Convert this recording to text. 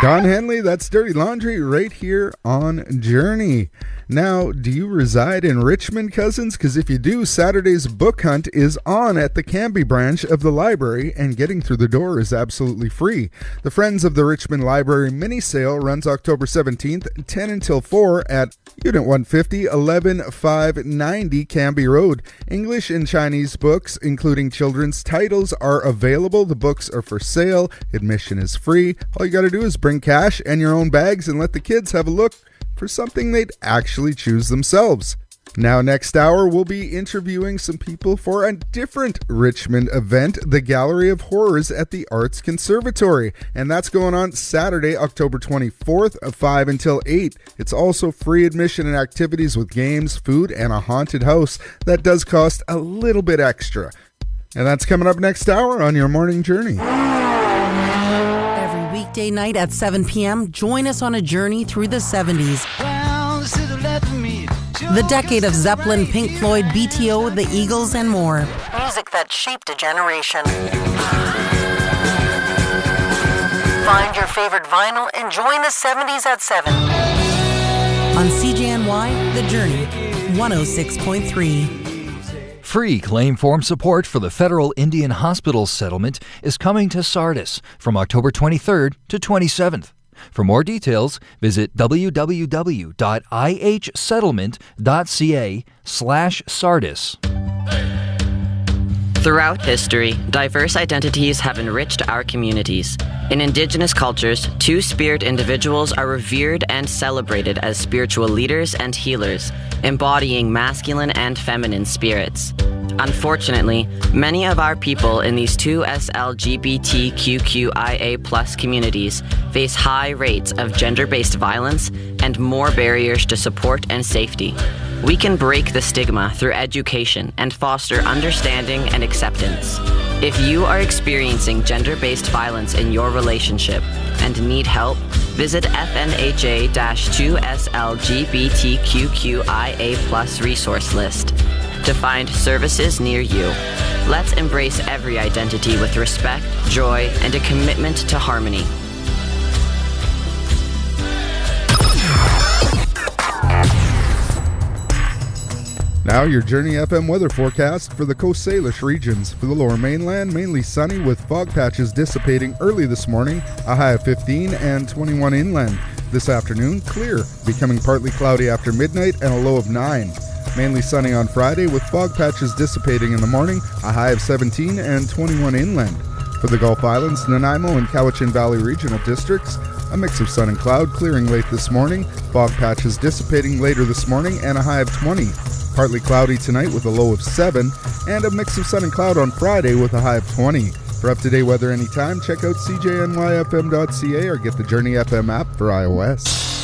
Don Henley, that's Dirty Laundry right here on Journey. Now, do you reside in Richmond, cousins? Because if you do, Saturday's book hunt is on at the Cambie branch of the library, and getting through the door is absolutely free. The Friends of the Richmond Library mini sale runs October 17th, 10 until 4 at Unit 150, 11590 Cambie Road. English and Chinese books, including children's titles, are available. The books are for sale. Admission is free. All you got to do is bring cash and your own bags and let the kids have a look for something they'd actually choose themselves. Now, next hour, we'll be interviewing some people for a different Richmond event, the Gallery of Horrors at the Arts Conservatory. And that's going on Saturday, October 24th, 5 until 8. It's also free admission and activities with games, food, and a haunted house that does cost a little bit extra. And that's coming up next hour on your morning journey. Weekday night at 7 p.m., join us on a journey through the 70s. The decade of Zeppelin, Pink Floyd, BTO, the Eagles, and more. Music that shaped a generation. Find your favorite vinyl and join the 70s at 7. On CJNY, The Journey, 106.3. Free claim form support for the Federal Indian Hospital settlement is coming to Sardis from October 23rd to 27th. For more details, visit www.ihsettlement.ca/Sardis. Throughout history, diverse identities have enriched our communities. In Indigenous cultures, two-spirit individuals are revered and celebrated as spiritual leaders and healers, embodying masculine and feminine spirits. Unfortunately, many of our people in these two SLGBTQIA+ communities face high rates of gender-based violence and more barriers to support and safety. We can break the stigma through education and foster understanding and acceptance. If you are experiencing gender-based violence in your relationship and need help, visit FNHA-2SLGBTQIA+ resource list to find services near you. Let's embrace every identity with respect, joy, and a commitment to harmony. Now your Journey FM weather forecast for the Coast Salish regions. For the lower mainland, mainly sunny with fog patches dissipating early this morning, a high of 15 and 21 inland. This afternoon, clear, becoming partly cloudy after midnight and a low of 9. Mainly sunny on Friday with fog patches dissipating in the morning, a high of 17 and 21 inland. For the Gulf Islands, Nanaimo and Cowichan Valley regional districts, a mix of sun and cloud clearing late this morning, fog patches dissipating later this morning and a high of 20. Partly cloudy tonight with a low of 7, and a mix of sun and cloud on Friday with a high of 20. For up-to-date weather anytime, check out cjnyfm.ca or get the Journey FM app for iOS.